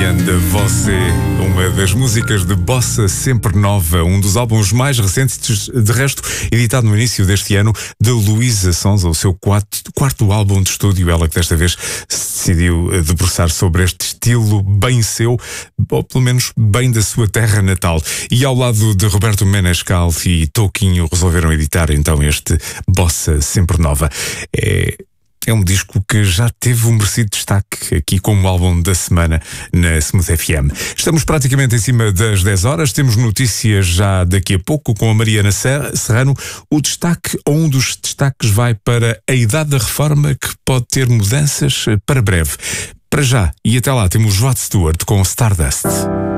anda você, uma das músicas de Bossa Sempre Nova, um dos álbuns mais recentes, de resto, editado no início deste ano, de Luísa Sonza, o seu quarto álbum de estúdio, ela que desta vez se decidiu debruçar sobre este estilo bem seu, ou pelo menos bem da sua terra natal. E ao lado de Roberto Menescal e Toquinho resolveram editar então este Bossa Sempre Nova. É um disco que já teve um merecido destaque aqui como álbum da semana na Smooth FM. Estamos praticamente em cima das 10 horas, temos notícias já daqui a pouco com a Mariana Serrano. O destaque, ou um dos destaques, vai para a idade da reforma, que pode ter mudanças para breve. Para já, e até lá, temos Rod Stewart com Stardust.